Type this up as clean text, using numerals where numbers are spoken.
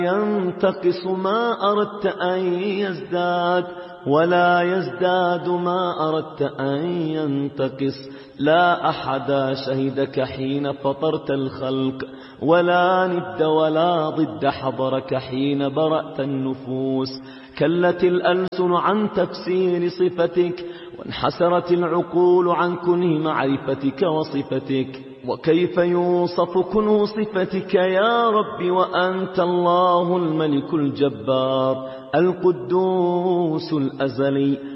ينتقص ما أردت أن يزداد ولا يزداد ما أردت أن ينتقص. لا أحد شهدك حين فطرت الخلق ولا ند ولا ضد حضرك حين برأت النفوس. كلت الألسن عن تفسير صفتك وانحسرت العقول عن كنه معرفتك وصفتك. وكيف يوصف كنه صفتك يا رب وأنت الله الملك الجبار القدوس الأزلي